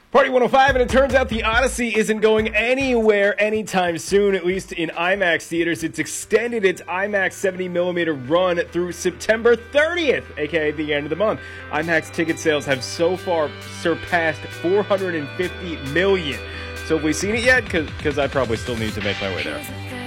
Party 105, and it turns out the Odyssey isn't going anywhere anytime soon, at least in IMAX theaters. It's extended its IMAX 70mm run through September 30th, aka the end of the month. IMAX ticket sales have so far surpassed 450 million. So have we seen it yet? Because I probably still need to make my way there.